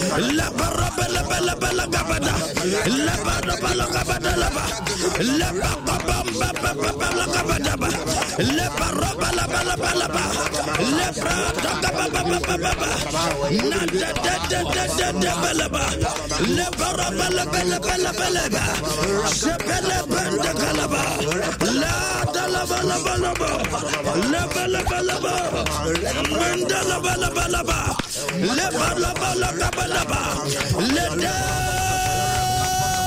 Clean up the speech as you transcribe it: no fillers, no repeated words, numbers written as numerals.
La barabella bella bella gabada. La barabella gabada laba. La babamba babala gabada. La barabella bella bella ba. La brada gababa baba. Na da bella ba. La barabella bella bella bella ba. Sepele benda galaba. La da la bella bella ba. La bella bella ba. Benda la bella bella ba. Le bala bala bala ba. Le